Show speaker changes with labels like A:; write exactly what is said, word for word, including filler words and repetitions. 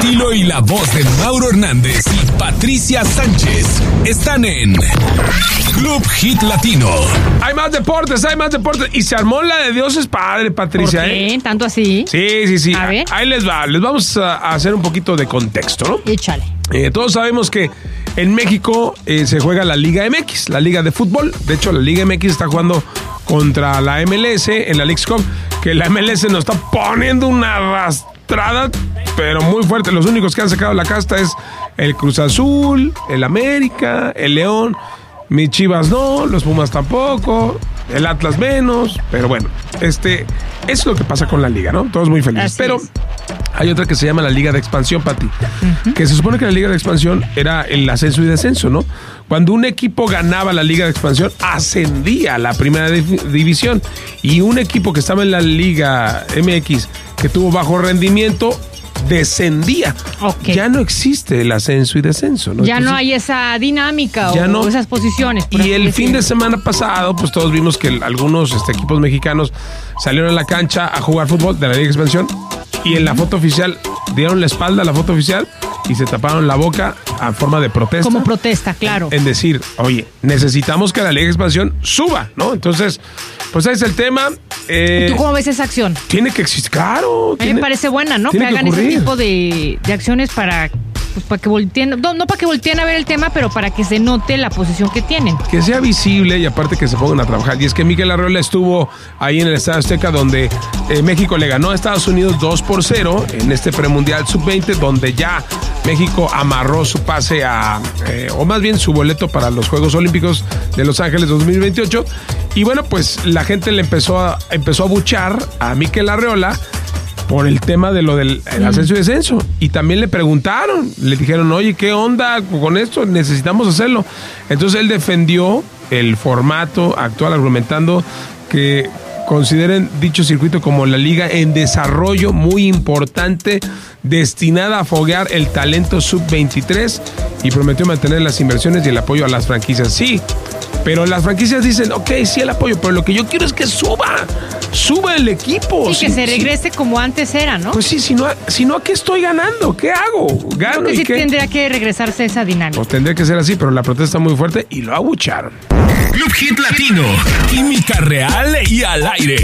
A: estilo y la voz de Mauro Hernández y Patricia Sánchez están en Club Hit Latino.
B: Hay más deportes, hay más deportes. Y se armó la de Dios es padre, Patricia.
C: ¿Por qué?
B: ¿Eh?
C: ¿Tanto así?
B: Sí, sí, sí.
C: A ver.
B: Ahí les va. Les vamos a hacer un poquito de contexto, ¿no?
C: Échale.
B: Eh, todos sabemos que en México eh, se juega la Liga M X, la Liga de Fútbol. De hecho, la Liga M X está jugando contra la M L S en la Leagues Cup, que la M L S nos está poniendo una arrastrada, pero muy fuerte. Los únicos que han sacado la casta es el Cruz Azul, el América, el León. Mis Chivas no, los Pumas tampoco, el Atlas menos, pero bueno, este es lo que pasa con la liga, ¿no? Todos muy felices.
C: Así
B: pero
C: es.
B: Hay otra que se llama la Liga de Expansión, Pati, uh-huh. que se supone que la Liga de Expansión era el ascenso y descenso, ¿no? Cuando un equipo ganaba la Liga de Expansión, ascendía a la primera división, y un equipo que estaba en la Liga M X que tuvo bajo rendimiento descendía.
C: Okay.
B: Ya no existe el ascenso y descenso, ¿no?
C: Ya
B: Entonces,
C: no hay esa dinámica
B: ya
C: o
B: no.
C: esas posiciones.
B: Y el fin de semana pasado, pues todos vimos que algunos este, equipos mexicanos salieron a la cancha a jugar fútbol de la Liga de Expansión y en la foto oficial dieron la espalda a la foto oficial y se taparon la boca a forma de protesta.
C: Como protesta, claro.
B: En, en decir, oye, necesitamos que la Liga de Expansión suba, ¿no? Entonces, pues ese es el tema. Eh,
C: ¿Tú cómo ves esa acción?
B: Tiene que existir, claro.
C: A mí
B: tiene,
C: me parece buena, ¿no? Que,
B: que
C: hagan
B: ocurrir.
C: ese tipo de, de acciones para, pues, para que volteen, no, no para que volteen a ver el tema, pero para que se note la posición que tienen.
B: Que sea visible y aparte que se pongan a trabajar. Y es que Mikel Arreola estuvo ahí en el Estadio Azteca donde eh, México le ganó a Estados Unidos dos por cero en este premundial sub veinte, donde ya México amarró su pase a, eh, o más bien su boleto para los Juegos Olímpicos de Los Ángeles dos mil veintiocho. Y bueno, pues la gente le empezó a, empezó a buchar a Mikel Arreola por el tema de lo del el ascenso y descenso. Y también le preguntaron, le dijeron, oye, ¿qué onda con esto? Necesitamos hacerlo. Entonces él defendió el formato actual, argumentando que consideren dicho circuito como la liga en desarrollo muy importante, destinada a foguear el talento sub veintitrés, y prometió mantener las inversiones y el apoyo a las franquicias. Sí, pero las franquicias dicen, ok, sí el apoyo, pero lo que yo quiero es que suba, suba el equipo.
C: Sí, que
B: sí,
C: se regrese sí. como antes era, ¿no?
B: Pues sí, si no, si no, ¿a qué estoy ganando? ¿Qué hago? ¿Gano?
C: Creo que
B: ¿Y
C: sí
B: qué?
C: tendría que regresarse esa dinámica.
B: Pues tendría que ser así, pero la protesta muy fuerte y lo abucharon.
A: Club Hit Latino. Química real y al aire.